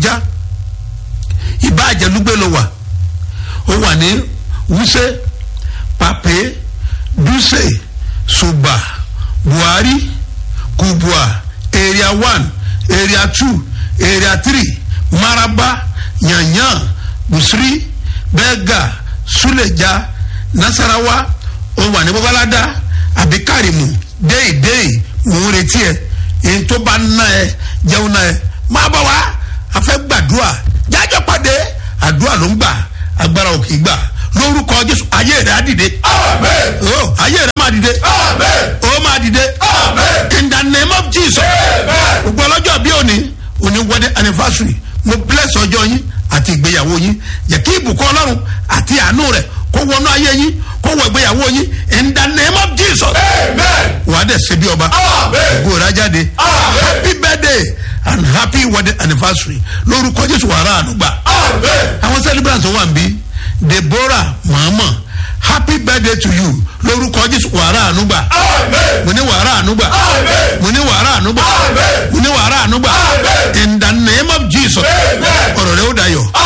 Àbújá, ìbá àjẹlúgbé ló wà, ó wà ní Wuse, Pape, Dutse, Suba, Buhari, Kubwa, Area 1, Area 2, Area 3, Maraba, Yanyan, Busri, Bega, Suleja, Nasarawa, ó wà ní Babalada, àbí Karimu, déédéé mò ń retí ẹ, èyí tó bá ná ẹ jẹun náà ẹ máa bá wa a fẹ́ gbàdúrà jájọ́ pàdé àdúrà ló ń gbà agbára ò kì í gbà lórúkọ Jésù ayé rẹ̀ á dìde. Amen. Oh, ayé rẹ̀ máa dìde. Amen. Ó máa dìde. Amen. In the name of Jesus. Amen. Gbogbo ọlọ́jọ́ bí òní wedding anniversary mo bless ọjọ́ yín àti ìgbéyàwó yín jẹ́ kí ìbùkún Ọlọ́run àti àánú rẹ̀ kó wọnú ayé yín kó wọ ìgbéyàwó yín in the name of Jesus. Amen. Wà á dẹ̀ ṣe bí ọba. Amen. Ògo rẹ̀ jáde. Amen. Happy birthday and happy wedding anniversary lórúkọ Jésù wàrà ànúgbà. Amen. Àwọn celebrants wà ń bí Deborah Mama, happy birthday to you lórúkọ Jésù wàrà ànúgbà. Amen. Mo ní wàrà ànúgbà. Amen. Mo ní wàrà ànúgbà. Amen. Mo ní wàrà ànúgbà. Amen. In the name of Jesus. Amen. Ọ̀rọ̀ rẹ̀ ó dayọ̀.